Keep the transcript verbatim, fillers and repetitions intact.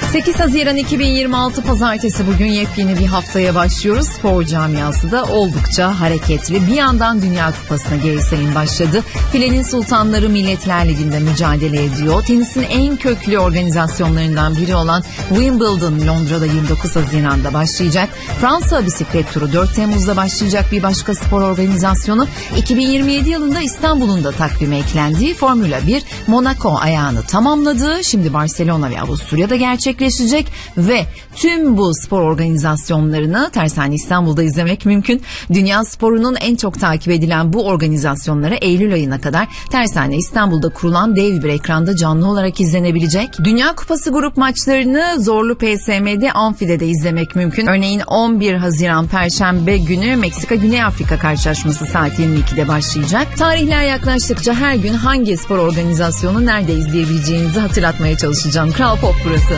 sekiz Haziran iki bin yirmi altı Pazartesi, bugün yepyeni bir haftaya başlıyoruz. Spor camiası da oldukça hareketli. Bir yandan Dünya Kupası'na geri sayım başladı. Filenin Sultanları Milletler Ligi'nde mücadele ediyor. Tenisin en köklü organizasyonlarından biri olan Wimbledon Londra'da yirmi dokuz Haziran'da başlayacak. Fransa bisiklet turu dört Temmuz'da başlayacak bir başka spor organizasyonu. iki bin yirmi yedi yılında İstanbul'un da takvime eklendiği Formula bir Monaco ayağını tamamladı. Şimdi Barcelona ve Avusturya'da gerçekleşecek ve tüm bu spor organizasyonlarını Tersane İstanbul'da izlemek mümkün. Dünya sporunun en çok takip edilen bu organizasyonlara Eylül ayına kadar Tersane İstanbul'da kurulan dev bir ekranda canlı olarak izlenebilecek. Dünya Kupası grup maçlarını Zorlu P S M'de Amfi'de de izlemek mümkün. Örneğin on bir Haziran Perşembe günü Meksika Güney Afrika karşılaşması saat yirmi ikide başlayacak. Tarihler yaklaştıkça her gün hangi spor organizasyonu nerede izleyebileceğinizi hatırlatmaya çalışacağım. Kral Pop burası.